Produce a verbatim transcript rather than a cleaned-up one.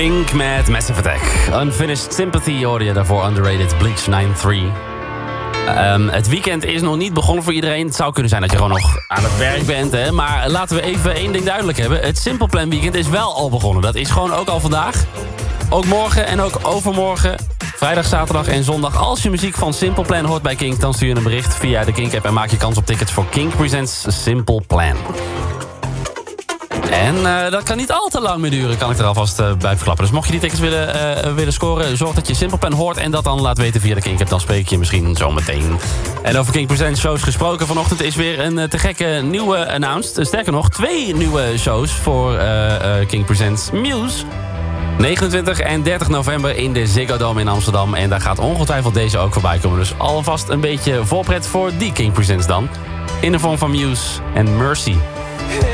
Pink met Massive Attack. Unfinished Sympathy hoorde je daarvoor. Underrated Bleach nine three. Um, het weekend is nog niet begonnen voor iedereen. Het zou kunnen zijn dat je gewoon nog aan het werk bent. Hè? Maar laten we even één ding duidelijk hebben. Het Simple Plan weekend is wel al begonnen. Dat is gewoon ook al vandaag. Ook morgen en ook overmorgen. Vrijdag, zaterdag en zondag. Als je muziek van Simple Plan hoort bij Kink, dan stuur je een bericht via de Kink-app en maak je kans op tickets voor Kink Presents Simple Plan. En uh, dat kan niet al te lang meer duren, kan ik er alvast uh, bij verklappen. Dus mocht je die tickets willen, uh, willen scoren, zorg dat je Simple Plan hoort en dat dan laat weten via de Kink-app. Dan spreek je misschien zo meteen. En over Kink Presents shows gesproken, vanochtend is weer een uh, te gekke nieuwe announced. Sterker nog, twee nieuwe shows voor uh, uh, Kink Presents Muse. negenentwintig en dertig november in de Ziggo Dome in Amsterdam. En daar gaat ongetwijfeld deze ook voorbij komen. Dus alvast een beetje voorpret voor die Kink Presents dan. In de vorm van Muse en Mercy.